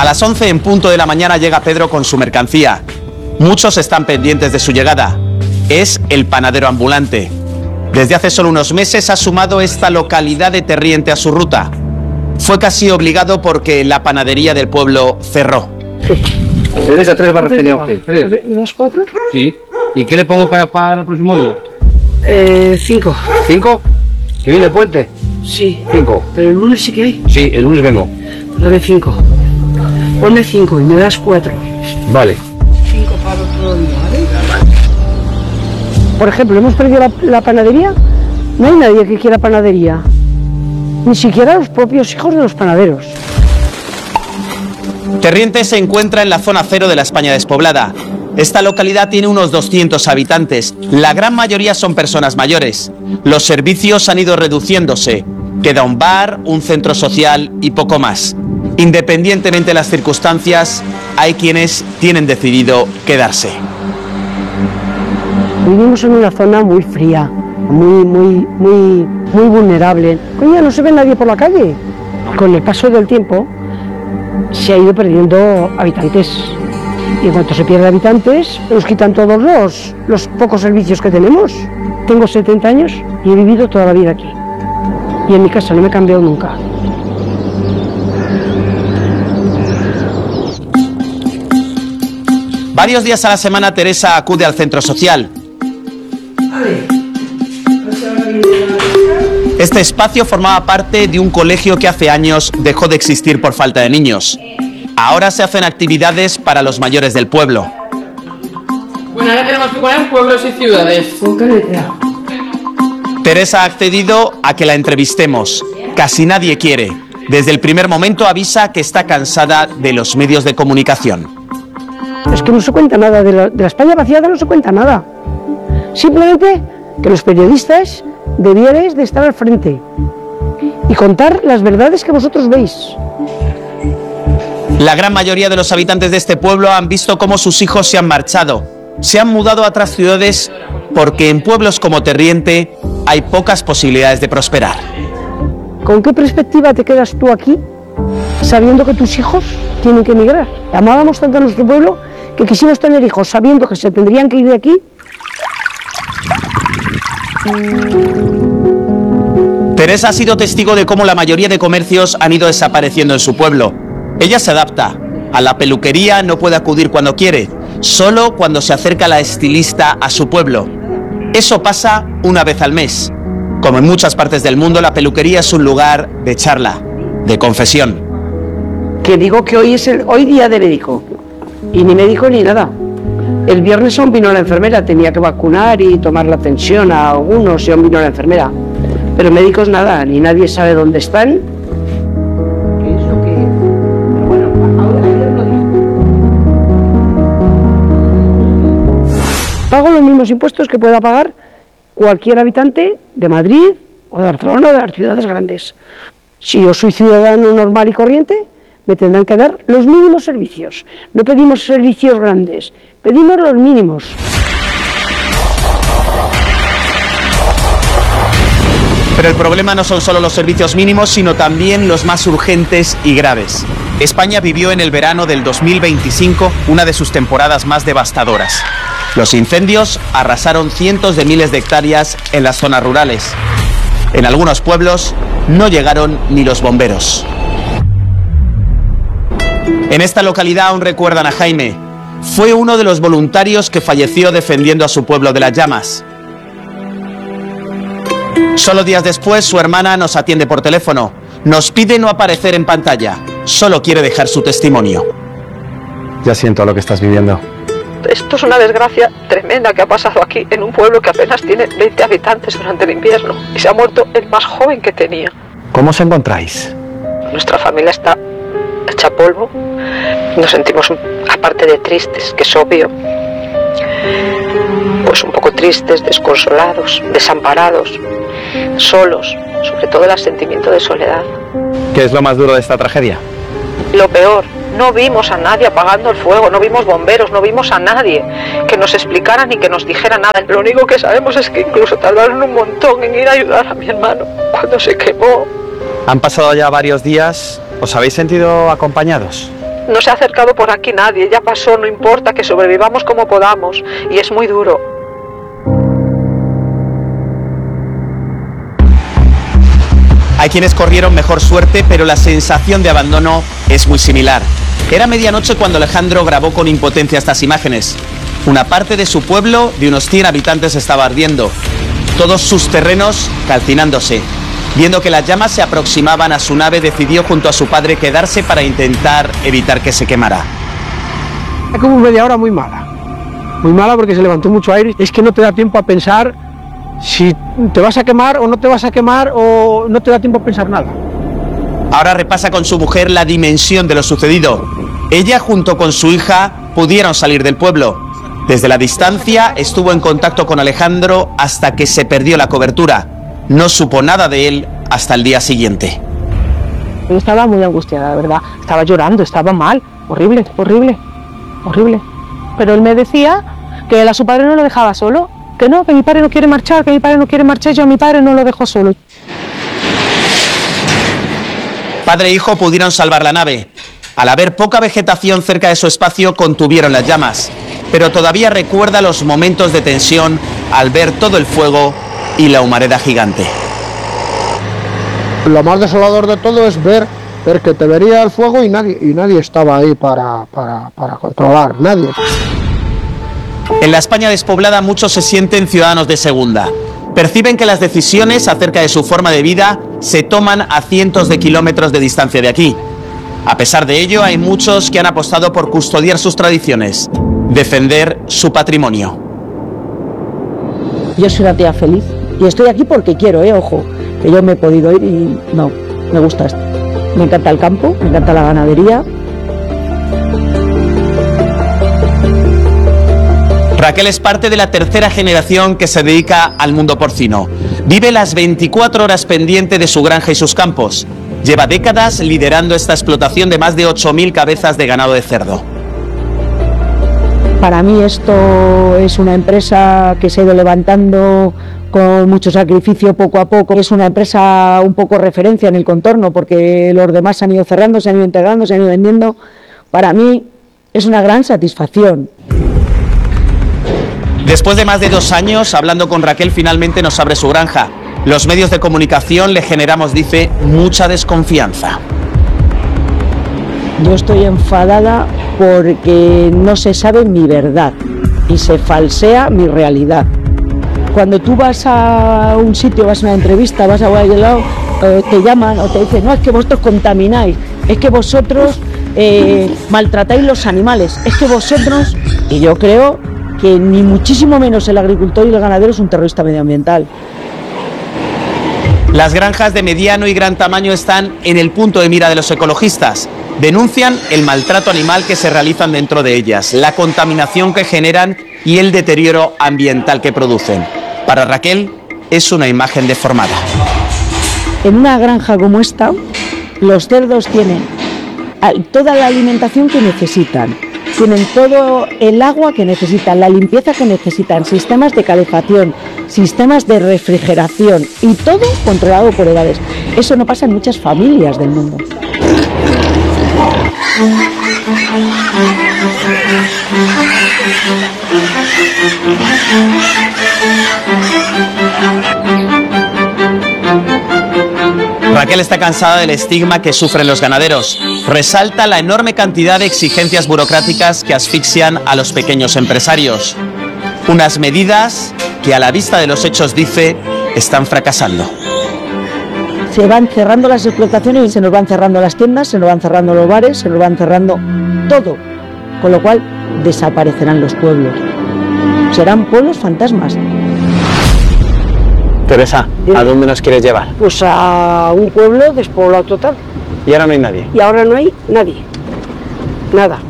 las 11 en punto de la mañana llega Pedro con su mercancía. Muchos están pendientes de su llegada. Es el panadero ambulante. Desde hace solo unos meses ha sumado esta localidad de Terriente a su ruta. Fue casi obligado porque la panadería del pueblo cerró. ¿Tienes a 3 barras tenía usted? ¿Unas 4? Sí. ¿Y qué le pongo para el próximo día? 5. ¿5? ¿Que viene el puente? Sí. 5. Pero el lunes sí que hay. Sí, el lunes vengo. Dame 5. Ponme 5 y me das 4. Vale. 5 para otro día, ¿vale? Por ejemplo, hemos perdido la panadería. No hay nadie que quiera panadería. Ni siquiera los propios hijos de los panaderos. Terriente se encuentra en la zona cero de la España despoblada. Esta localidad tiene unos 200 habitantes. La gran mayoría son personas mayores. Los servicios han ido reduciéndose. Queda un bar, un centro social y poco más. Independientemente de las circunstancias, hay quienes tienen decidido quedarse. Vivimos en una zona muy fría, muy vulnerable. Hoy ya no se ve nadie por la calle. Con el paso del tiempo se ha ido perdiendo habitantes. Y en cuanto se pierden habitantes, nos quitan todos los pocos servicios que tenemos. Tengo 70 años y he vivido toda la vida aquí. Y en mi casa no me he cambiado nunca. Varios días a la semana Teresa acude al centro social. Este espacio formaba parte de un colegio que hace años dejó de existir por falta de niños. Ahora se hacen actividades para los mayores del pueblo. Bueno, ahora tenemos que poner pueblos y ciudades. Teresa ha accedido a que la entrevistemos. Casi nadie quiere. Desde el primer momento avisa que está cansada de los medios de comunicación. Es que no se cuenta nada, de la España vaciada no se cuenta nada. Simplemente que los periodistas debierais de estar al frente y contar las verdades que vosotros veis. La gran mayoría de los habitantes de este pueblo han visto cómo sus hijos se han marchado. Se han mudado a otras ciudades porque en pueblos como Terriente hay pocas posibilidades de prosperar. ¿Con qué perspectiva te quedas tú aquí sabiendo que tus hijos tienen que emigrar? Amábamos tanto a nuestro pueblo que quisimos tener hijos sabiendo que se tendrían que ir de aquí. Teresa ha sido testigo de cómo la mayoría de comercios han ido desapareciendo en su pueblo. Ella se adapta. A la peluquería no puede acudir cuando quiere, solo cuando se acerca la estilista a su pueblo. Eso pasa una vez al mes. Como en muchas partes del mundo, la peluquería es un lugar de charla, de confesión. Que digo que hoy es hoy día de médico. Y ni médico ni nada. El viernes aún vino la enfermera, tenía que vacunar y tomar la tensión a algunos y aún vino la enfermera. Pero médicos nada, ni nadie sabe dónde están. ¿Qué es lo que...? Pero bueno, ahora lo digo. Pago los mismos impuestos que pueda pagar cualquier habitante de Madrid o de Barcelona o de las ciudades grandes. Si yo soy ciudadano normal y corriente, me tendrán que dar los mínimos servicios. No pedimos servicios grandes, pedimos los mínimos. Pero el problema no son solo los servicios mínimos, sino también los más urgentes y graves. España vivió en el verano del 2025 una de sus temporadas más devastadoras. Los incendios arrasaron cientos de miles de hectáreas en las zonas rurales. En algunos pueblos no llegaron ni los bomberos. En esta localidad aún recuerdan a Jaime. Fue uno de los voluntarios que falleció defendiendo a su pueblo de las llamas. Solo días después, su hermana nos atiende por teléfono. Nos pide no aparecer en pantalla. Solo quiere dejar su testimonio. Ya siento lo que estás viviendo. Esto es una desgracia tremenda que ha pasado aquí, en un pueblo que apenas tiene 20 habitantes durante el invierno. Y se ha muerto el más joven que tenía. ¿Cómo os encontráis? Nuestra familia está hecha polvo. Nos sentimos, aparte de tristes, que es obvio, pues un poco tristes, desconsolados, desamparados, solos, sobre todo el sentimiento de soledad. ¿Qué es lo más duro de esta tragedia? Lo peor, no vimos a nadie apagando el fuego, no vimos bomberos, no vimos a nadie que nos explicara ni que nos dijera nada. Lo único que sabemos es que incluso tardaron un montón en ir a ayudar a mi hermano cuando se quemó. Han pasado ya varios días. ¿Os habéis sentido acompañados? No se ha acercado por aquí nadie, ya pasó, no importa, que sobrevivamos como podamos. Y es muy duro. Hay quienes corrieron mejor suerte, pero la sensación de abandono es muy similar. Era medianoche cuando Alejandro grabó con impotencia estas imágenes. Una parte de su pueblo, de unos 100 habitantes, estaba ardiendo. Todos sus terrenos calcinándose. Viendo que las llamas se aproximaban a su nave, decidió junto a su padre quedarse para intentar evitar que se quemara. Es como media hora muy mala. Muy mala porque se levantó mucho aire. Es que no te da tiempo a pensar si te vas a quemar o no te vas a quemar, o no te da tiempo a pensar nada. Ahora repasa con su mujer la dimensión de lo sucedido. Ella junto con su hija pudieron salir del pueblo. Desde la distancia estuvo en contacto con Alejandro hasta que se perdió la cobertura. No supo nada de él hasta el día siguiente. Yo estaba muy angustiada, la verdad. Estaba llorando, estaba mal. Horrible, horrible, horrible. Pero él me decía que a su padre no lo dejaba solo. Que no, que mi padre no quiere marchar, que mi padre no quiere marchar. Yo a mi padre no lo dejo solo. Padre e hijo pudieron salvar la nave. Al haber poca vegetación cerca de su espacio, contuvieron las llamas. Pero todavía recuerda los momentos de tensión al ver todo el fuego y la humareda gigante. Lo más desolador de todo es ver que te vería el fuego y nadie estaba ahí para controlar, nadie. En la España despoblada muchos se sienten ciudadanos de segunda. Perciben que las decisiones acerca de su forma de vida se toman a cientos de kilómetros de distancia de aquí. A pesar de ello, hay muchos que han apostado por custodiar sus tradiciones, defender su patrimonio. Yo soy una tía feliz y estoy aquí porque quiero, ojo, que yo me he podido ir y no, me gusta esto. Me encanta el campo, me encanta la ganadería. Raquel es parte de la tercera generación que se dedica al mundo porcino. Vive las 24 horas pendiente de su granja y sus campos. Lleva décadas liderando esta explotación de más de 8.000 cabezas de ganado de cerdo. Para mí esto es una empresa que se ha ido levantando con mucho sacrificio poco a poco. Es una empresa un poco referencia en el contorno porque los demás se han ido cerrando, se han ido integrando, se han ido vendiendo. Para mí es una gran satisfacción. Después de más de 2 años hablando con Raquel, finalmente nos abre su granja. Los medios de comunicación le generamos, dice, mucha desconfianza. Yo estoy enfadada porque no se sabe mi verdad y se falsea mi realidad. Cuando tú vas a un sitio, vas a una entrevista, vas a cualquier lado, te llaman o te dicen, no, es que vosotros contamináis, es que vosotros maltratáis los animales, es que vosotros... Y yo creo que ni muchísimo menos el agricultor y el ganadero es un terrorista medioambiental. Las granjas de mediano y gran tamaño están en el punto de mira de los ecologistas. Denuncian el maltrato animal que se realizan dentro de ellas, la contaminación que generan y el deterioro ambiental que producen. Para Raquel es una imagen deformada. En una granja como esta, los cerdos tienen toda la alimentación que necesitan, tienen todo el agua que necesitan, la limpieza que necesitan, sistemas de calefacción, sistemas de refrigeración y todo controlado por edades. Eso no pasa en muchas familias del mundo. Raquel está cansada del estigma que sufren los ganaderos. Resalta la enorme cantidad de exigencias burocráticas que asfixian a los pequeños empresarios. Unas medidas que a la vista de los hechos, dice, están fracasando. Se van cerrando las explotaciones y se nos van cerrando las tiendas, se nos van cerrando los bares, se nos van cerrando todo. Con lo cual desaparecerán los pueblos. Serán pueblos fantasmas. Teresa, ¿a dónde nos quieres llevar? Pues a un pueblo despoblado total. Y ahora no hay nadie. Y ahora no hay nadie. Nada.